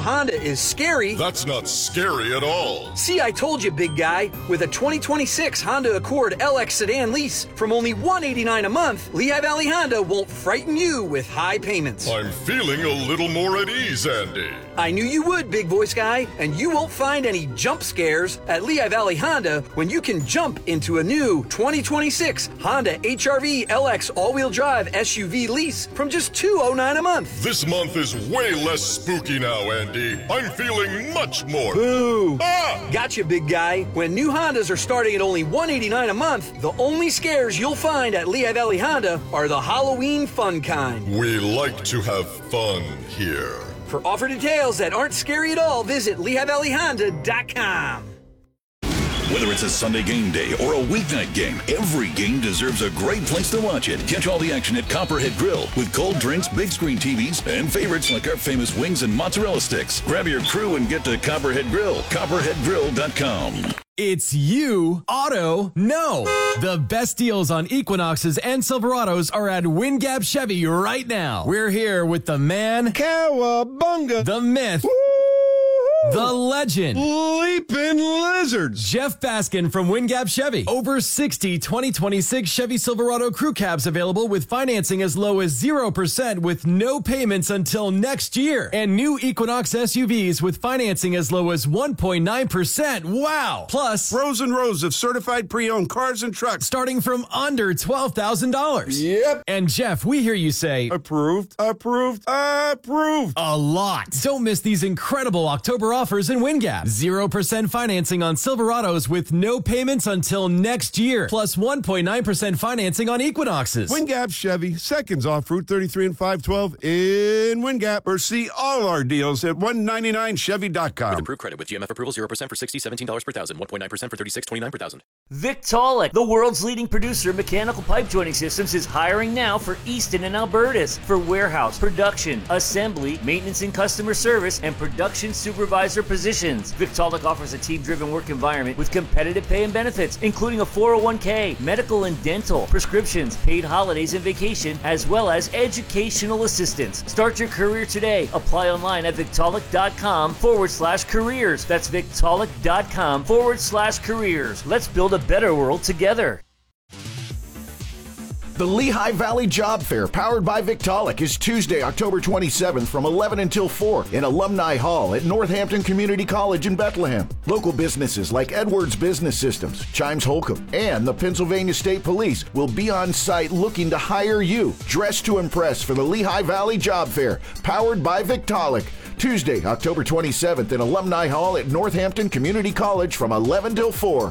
Honda is scary. That's not scary at all. See, I told you, big guy. With a 2026 Honda Accord LX sedan lease from only $189 a month, Lehigh Valley Honda won't frighten you with high payments. I'm feeling a little more at ease, Andy. I knew you would, big voice guy, and you won't find any jump scares at Lehigh Valley Honda when you can jump into a new 2026 Honda HR-V LX all-wheel drive SUV lease from just $209 a month. This month is way less spooky now, Andy. I'm feeling much more. Boo! Ah! Gotcha, big guy. When new Hondas are starting at only $189 a month, the only scares you'll find at Lehigh Valley Honda are the Halloween fun kind. We like to have fun here. For offer details that aren't scary at all, visit LehighValleyHonda.com. Whether it's a Sunday game day or a weeknight game, every game deserves a great place to watch it. Catch all the action at Copperhead Grill with cold drinks, big screen TVs, and favorites like our famous wings and mozzarella sticks. Grab your crew and get to Copperhead Grill, copperheadgrill.com. It's you, Auto No. The best deals on Equinoxes and Silverados are at Wingap Chevy right now. We're here with the man, Cowabunga, the myth, the legend, Leaping Lizards, Jeff Baskin from Wingap Chevy. Over 60 2026 Chevy Silverado crew cabs available with financing as low as 0% with no payments until next year. And new Equinox SUVs with financing as low as 1.9%. Wow! Plus, rows and rows of certified pre-owned cars and trucks starting from under $12,000. Yep. And Jeff, we hear you say, approved, approved, approved. A lot. Don't miss these incredible October offers in Wingap. 0% financing on Silverados with no payments until next year. Plus 1.9% financing on Equinoxes. Wingap Chevy, seconds off Route 33 and 512 in Wingap. Or see all our deals at 199chevy.com. With approved credit with GMF approval, 0% for $60, $17 per thousand, 1.9% for $36, $29 per thousand. Victaulic, the world's leading producer of mechanical pipe joining systems, is hiring now for Easton and Albertus for warehouse, production, assembly, maintenance and customer service, and production supervisor positions. Victaulic offers a team-driven work environment with competitive pay and benefits, including a 401k, medical and dental, prescriptions, paid holidays and vacation, as well as educational assistance. Start your career today. Apply online at Victaulic.com/careers. That's Victaulic.com/careers. Let's build a better world together. The Lehigh Valley Job Fair, powered by Victaulic, is Tuesday, October 27th from 11 until 4 in Alumni Hall at Northampton Community College in Bethlehem. Local businesses like Edwards Business Systems, Chimes Holcomb, and the Pennsylvania State Police will be on site looking to hire you. Dress to impress for the Lehigh Valley Job Fair, powered by Victaulic. Tuesday, October 27th in Alumni Hall at Northampton Community College from 11 till 4.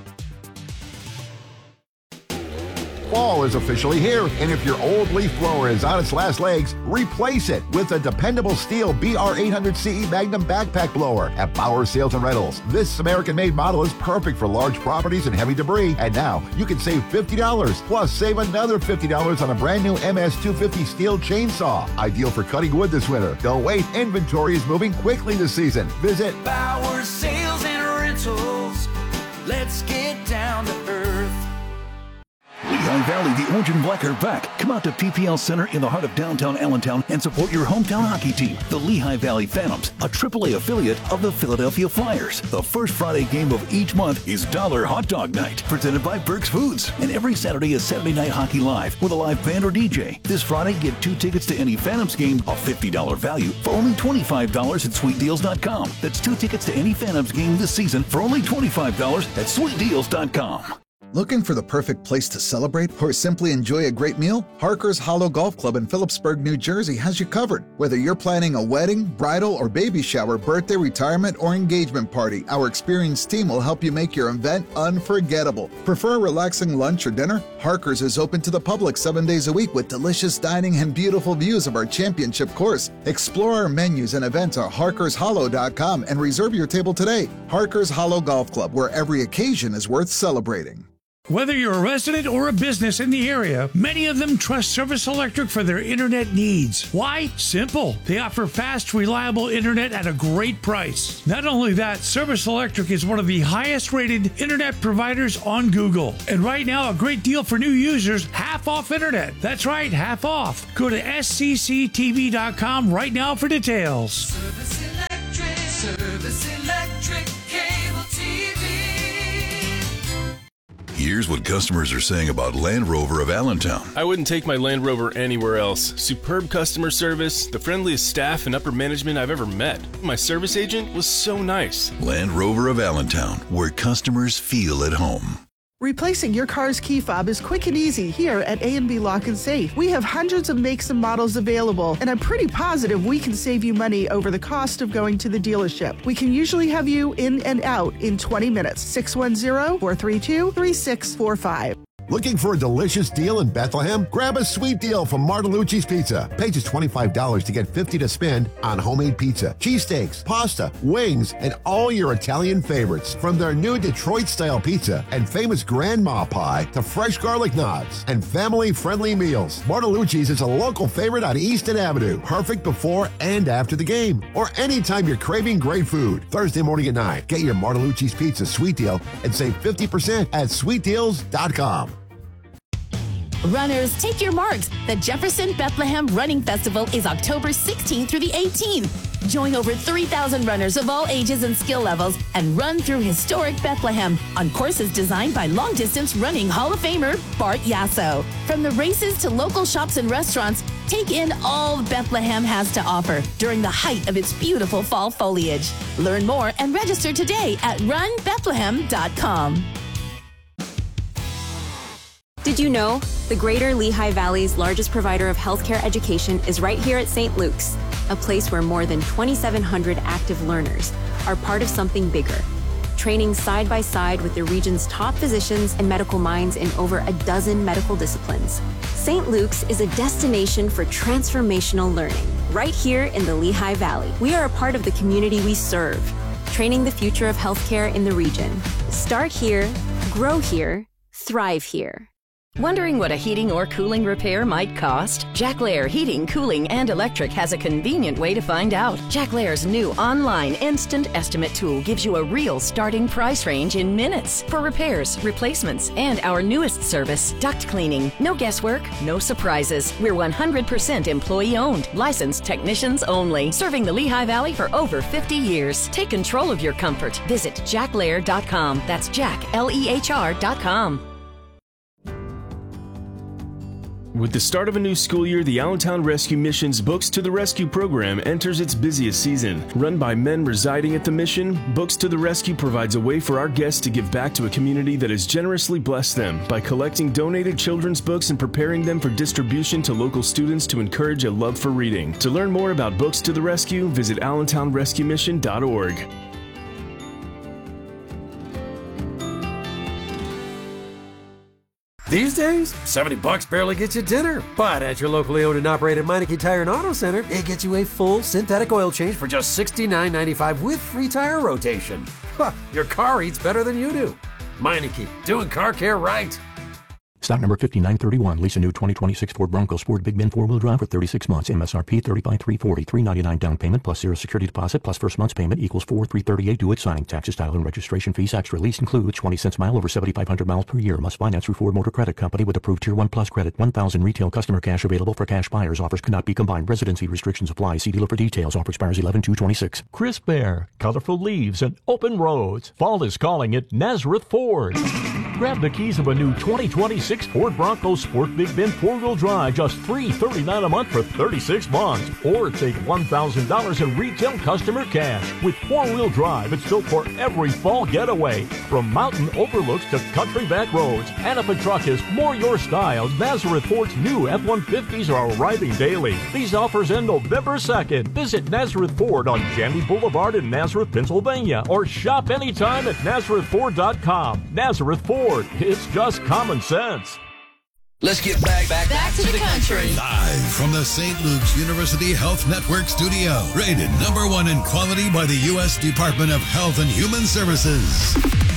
Fall is officially here, and if your old leaf blower is on its last legs, replace it with a dependable steel BR800CE Magnum backpack blower at Bauer Sales and Rentals. This American-made model is perfect for large properties and heavy debris, and now you can save $50, plus save another $50 on a brand new MS250 steel chainsaw. Ideal for cutting wood this winter. Don't wait, inventory is moving quickly this season. Visit Bauer Sales and Rentals. Let's get down to earth. Lehigh Valley, the Orange and Black are back. Come out to PPL Center in the heart of downtown Allentown and support your hometown hockey team, the Lehigh Valley Phantoms, a AAA affiliate of the Philadelphia Flyers. The first Friday game of each month is Dollar Hot Dog Night, presented by Burke's Foods. And every Saturday is Saturday Night Hockey Live with a live band or DJ. This Friday, get 2 tickets to any Phantoms game, a $50 value, for only $25 at SweetDeals.com. That's 2 tickets to any Phantoms game this season for only $25 at SweetDeals.com. Looking for the perfect place to celebrate or simply enjoy a great meal? Harker's Hollow Golf Club in Phillipsburg, New Jersey has you covered. Whether you're planning a wedding, bridal, or baby shower, birthday, retirement, or engagement party, our experienced team will help you make your event unforgettable. Prefer a relaxing lunch or dinner? Harker's is open to the public 7 days a week with delicious dining and beautiful views of our championship course. Explore our menus and events at harkershollow.com and reserve your table today. Harker's Hollow Golf Club, where every occasion is worth celebrating. Whether you're a resident or a business in the area, many of them trust Service Electric for their internet needs. Why? Simple. They offer fast, reliable internet at a great price. Not only that, Service Electric is one of the highest rated internet providers on Google. And right now, a great deal for new users, half off internet. That's right, half off. Go to scctv.com right now for details. Service Electric. Service Electric Cable TV. Here's what customers are saying about Land Rover of Allentown. I wouldn't take my Land Rover anywhere else. Superb customer service, the friendliest staff and upper management I've ever met. My service agent was so nice. Land Rover of Allentown, where customers feel at home. Replacing your car's key fob is quick and easy here at A&B Lock and Safe. We have hundreds of makes and models available, and I'm pretty positive we can save you money over the cost of going to the dealership. We can usually have you in and out in 20 minutes. 610-432-3645. Looking for a delicious deal in Bethlehem? Grab a sweet deal from Martelucci's Pizza. Pay just $25 to get $50 to spend on homemade pizza, cheesesteaks, pasta, wings, and all your Italian favorites. From their new Detroit-style pizza and famous grandma pie to fresh garlic knots and family-friendly meals. Martelucci's is a local favorite on Easton Avenue. Perfect before and after the game, or anytime you're craving great food. Thursday morning at 9. Get your Martelucci's Pizza sweet deal and save 50% at sweetdeals.com. Runners, take your marks. The Jefferson Bethlehem Running Festival is October 16th through the 18th. Join over 3,000 runners of all ages and skill levels and run through historic Bethlehem on courses designed by long-distance running Hall of Famer Bart Yasso. From the races to local shops and restaurants, take in all Bethlehem has to offer during the height of its beautiful fall foliage. Learn more and register today at runbethlehem.com. Did you know the Greater Lehigh Valley's largest provider of healthcare education is right here at St. Luke's, a place where more than 2,700 active learners are part of something bigger, training side by side with the region's top physicians and medical minds in over a dozen medical disciplines. St. Luke's is a destination for transformational learning right here in the Lehigh Valley. We are a part of the community we serve, training the future of healthcare in the region. Start here, grow here, thrive here. Wondering what a heating or cooling repair might cost? Jack Lair Heating, Cooling, and Electric has a convenient way to find out. Jack Lair's new online instant estimate tool gives you a real starting price range in minutes for repairs, replacements, and our newest service, duct cleaning. No guesswork, no surprises. We're 100% employee-owned, licensed technicians only, serving the Lehigh Valley for over 50 years. Take control of your comfort. Visit jacklair.com. That's JackLehr.com. With the start of a new school year, the Allentown Rescue Mission's Books to the Rescue program enters its busiest season. Run by men residing at the mission, Books to the Rescue provides a way for our guests to give back to a community that has generously blessed them by collecting donated children's books and preparing them for distribution to local students to encourage a love for reading. To learn more about Books to the Rescue, visit allentownrescuemission.org. These days, $70 barely gets you dinner. But at your locally owned and operated Meineke Tire and Auto Center, it gets you a full synthetic oil change for just $69.95 with free tire rotation. Huh, your car eats better than you do. Meineke, doing car care right. Stock number 5931. Lease a new 2026 Ford Bronco Sport Big Bin 4-wheel drive for 36 months. MSRP $35,340. $399 down payment plus 0 security deposit plus first month's payment equals $4,338 due at signing. Taxes, title, and registration fees extra. Lease includes 20 cents mile over 7,500 miles per year. Must finance through Ford Motor Credit Company with approved Tier 1 Plus credit. 1,000 retail customer cash available for cash buyers. Offers cannot be combined. Residency restrictions apply. See dealer for details. Offer expires 11/2/26. Crisp air, colorful leaves, and open roads. Fall is calling it Nazareth Ford. Grab the keys of a new 2026 Ford Bronco Sport Big Bin 4-wheel drive, just $339 a month for 36 months. Or take $1,000 in retail customer cash. With 4-wheel drive, it's built for every fall getaway. From mountain overlooks to country back roads. And if a truck is more your style, Nazareth Ford's new F-150s are arriving daily. These offers end November 2nd. Visit Nazareth Ford on Jandy Boulevard in Nazareth, Pennsylvania. Or shop anytime at NazarethFord.com. Nazareth Ford. It's just common sense. Let's get back to the country. Live from the St. Luke's University Health Network studio. Rated #1 in quality by the U.S. Department of Health and Human Services.